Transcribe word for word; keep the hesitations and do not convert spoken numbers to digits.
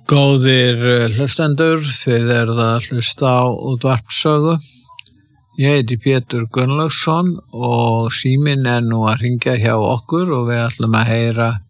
Góðir hlustendur, þið eruð að hlusta á útvarpssögu. Ég heiti Pétur Gunnlaugsson og síminn er nú að hringja hjá okkur og við ætlum að heyra